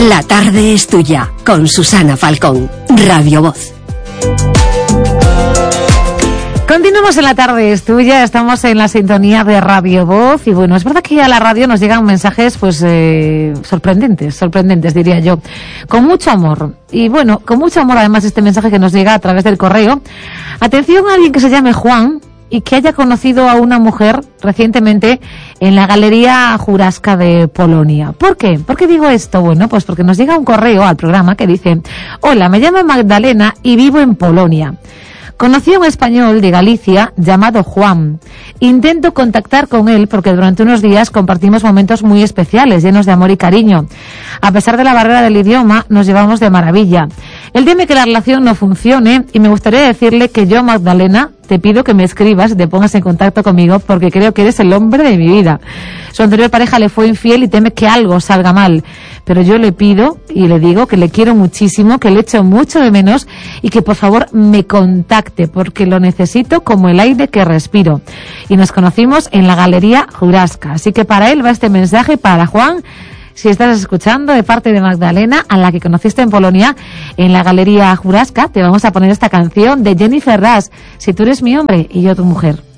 La tarde es tuya, con Susana Falcón, Radio Voz. Continuamos en La tarde es tuya, estamos en la sintonía de Radio Voz y bueno, es verdad que a la radio nos llegan mensajes pues sorprendentes diría yo, con mucho amor y bueno, con mucho amor además este mensaje que nos llega a través del correo. Atención a alguien que se llame Juan y que haya conocido a una mujer recientemente en la Galería Jurajska de Polonia. ¿Por qué? ¿Por qué digo esto? Bueno, pues porque nos llega un correo al programa que dice: hola, me llamo Magdalena y vivo en Polonia. Conocí a un español de Galicia llamado Juan. Intento contactar con él porque durante unos días compartimos momentos muy especiales, llenos de amor y cariño. A pesar de la barrera del idioma, nos llevamos de maravilla. Él teme que la relación no funcione y me gustaría decirle que yo, Magdalena, te pido que me escribas y te pongas en contacto conmigo porque creo que eres el hombre de mi vida. Su anterior pareja le fue infiel y teme que algo salga mal. Pero yo le pido y le digo que le quiero muchísimo, que le echo mucho de menos y que por favor me contacte porque lo necesito como el aire que respiro. Y nos conocimos en la Galería Jurajska. Así que para él va este mensaje, para Juan, si estás escuchando, de parte de Magdalena, a la que conociste en Polonia, en la Galería Jurajska. Te vamos a poner esta canción de Jennifer Rush, Si tú eres mi hombre y yo tu mujer.